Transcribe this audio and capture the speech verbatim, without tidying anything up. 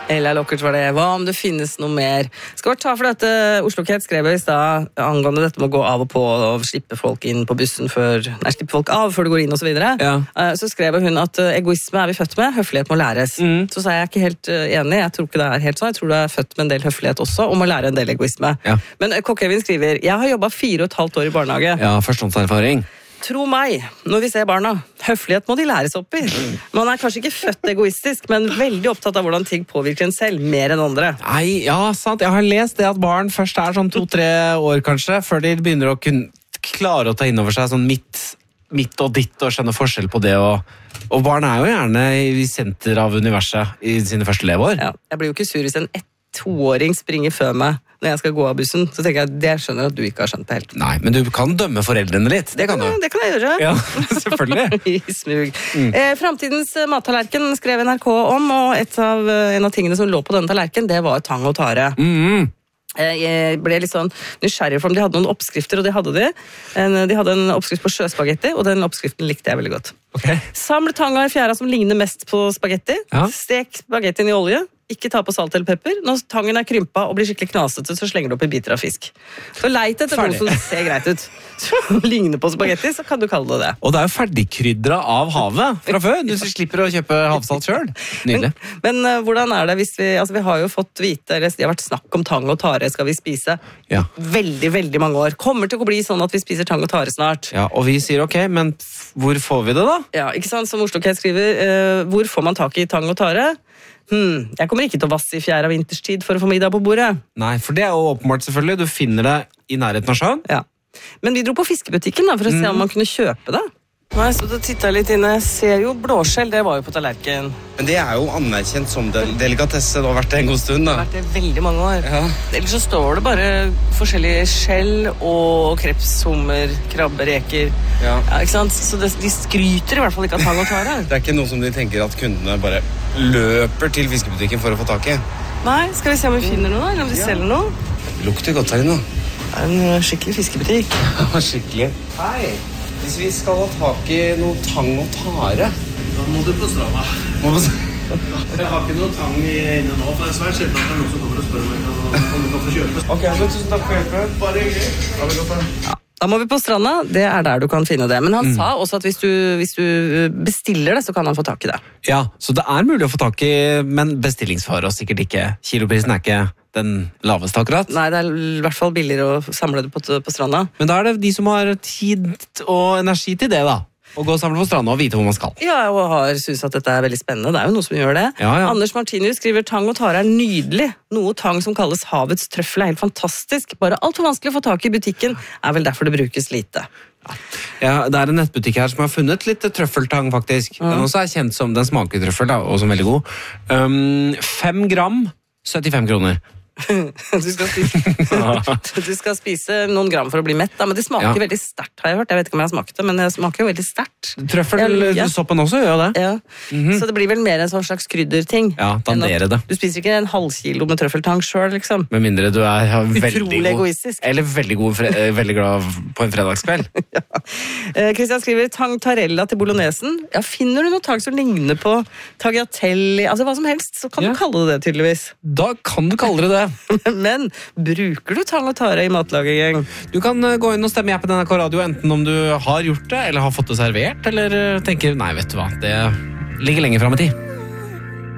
Ella Lockert var det. Hva om det finnes noe mer? Skal bare ta for dette, Oslo Cat skrev i sted angående dette med å gå av og på og slippe folk inn på bussen før, nei, slippe folk av før du går inn og så videre. Ja. Så skrev hun at egoisme er vi født med, høflighet må læres. Mm. Så sa jeg ikke helt enig, jeg tror ikke det er helt sånn, jeg tror du er født med en del høflighet også, og må lære en del egoisme. Ja. Men Kokk-Evin skriver, jeg har jobbet fire og et halvt år i barnehage. Ja, førstehåndserfaring. Tro meg, når vi ser barna, høflighet må de læres opp i. Man er kanskje ikke født egoistisk, men veldig opptatt av hvordan ting påvirker en selv, mer enn andre. Nei, ja, sant. Jeg har lest det at barn først er sånn to-tre år kanskje, før de begynner å kunne klare å ta inn over seg sånn mitt, mitt og ditt, og skjønne forskjell på det. Og, og barn er jo gjerne i senter av universet i sine første leveår. Ja, jeg blir jo ikke sur hvis en ett toåring springer før meg når jeg skal gå av bussen, så tenker jeg at det skjønner at du ikke har skjønt det helt. Nei, men du kan dømme foreldrene litt, det kan du. Det kan jeg gjøre. Ja, selvfølgelig. I smug. Mm. Eh, Framtidens mattallerken skrev N R K om, og et av, en av tingene som lå på denne tallerken, det var tang og tare. Mhm. Jeg ble litt sånn nysgjerrig for om de hadde noen oppskrifter, og det hadde de. De hadde en oppskrift på sjøspagetti, og den oppskriften likte jeg veldig godt. Okay. Samle tanga i fjæra som ligner mest på spagetti. Ja. Stek spagettien i olje. Ikke ta på salt eller pepper. Når tangen er krympa og blir skikkelig knasete, så slenger du opp i biter av fisk. Så leit etter noe som ser greit ut. Så ligner på spagetti, så kan du kalle det det. Og det er jo ferdigkrydra av havet fra før. Du slipper å kjøpe havsalt selv. Nydelig. Men, men uh, hvordan er det hvis vi, altså vi har jo fått vite, eller det har vært snakk om tang og tare skal vi spise ja. veldig, veldig mange år. Kommer til å bli sånn at vi spiser tang og tare snart. Ja, og vi sier ok, men hvor får vi det da? Ja, ikke sant? Som Oslo Cat skriver, uh, hvor får man tak i tang og tare? Hmm, jeg kommer ikke til å vasse i fjæra vinterstid for å få middag på bordet. Nei, for det er jo åpenbart selvfølgelig. Du finner det i nærheten av sjøen. Ja. Men vi dro på fiskebutikken da, for å mm. se om man kunne kjøpe det. Nå har jeg stått og tittet litt inne. Jeg ser jo blåskjell, det var jo på tallerken. Men det er jo anerkjent som del delikatesse. Det har vært det en god stund, da. Det har vært det veldig mange år. Ja. Ellers så står det bare forskjellige skjell og kreps, hummer, krabbe, reker. Ja. Ja, ikke sant? Så det, de skryter i hvert fall ikke av tang og tare. Det er ikke noe som de tenker at kundene bare løper til fiskebutikken for å få tak i. Nei, skal vi se om vi finner noe da, eller om vi ja. selger noe? Det lukter godt her inne. Det er en skikkelig fiskebutikk. Ja, skikkelig. Hei! Hvis vi skal ha tak i noe tang og tare, da må du på stranda. Må du... Jeg har ikke noe tang inne nå, for det er svært sjelden at det er noen som kommer og spør meg om du kan få kjøpe. Ok, men tusen takk for hjelpen. Bare hyggelig. Ha det godt da. Ja. Da må vi på stranda, det er der du kan finne det. Men han mm. sa også at hvis du, hvis du bestiller det, så kan han få tak i det. Ja, så det er mulig å få tak i, men bestillingsfare og sikkert ikke. Kiloprisen er ikke den laveste akkurat. Nei, det er i hvert fall billigere å samle det på, på stranda. Men da er det de som har tid og energi til det da. Å gå og samle på stranda og vite hvor man skal. Ja, og har synes at dette er veldig spennende. Det er jo noe som gjør det. Ja, ja. Anders Martinius skriver tang og tare er nydelig. Noe tang som kalles havets trøffel er helt fantastisk. Bare alt for vanskelig å få tak i butikken er vel derfor det brukes lite. Ja. Ja, det er en nettbutikk her som har funnet litt trøffeltang faktisk. Ja. Den også er kjent som den smaker trøffel da, og som veldig god. Um, fem gram, syttifem kroner. Du skal, spise, du skal spise noen gram for å bli mett da, men det smaker ja. veldig sterkt, har jeg hørt. Jeg vet ikke om jeg har smakt det, men det smaker jo veldig sterkt. Trøffelsoppen også gjør det. Ja. Mm-hmm. Så det blir vel mer en sånn slags krydderting. Ja, dandere det. Du spiser ikke en halv kilo med trøffeltang selv, liksom. Med mindre du er ja, veldig utrolig egoistisk. Eller veldig, god, veldig glad på en fredagskveld. Ja. Kristian skriver tang tarella til bolognesen. Ja, finner du noe tang som ligner på tagliatelle, altså hva som helst, så kan ja. du kalle det det tydeligvis. Da kan du kalle det det. Men bruker du tang og tare i matlaging? Du kan gå inn og stemme jeg på N R K Radio, enten om du har gjort det, eller har fått det servert, eller tenker, nei, vet du hva, det ligger lenger frem i tid.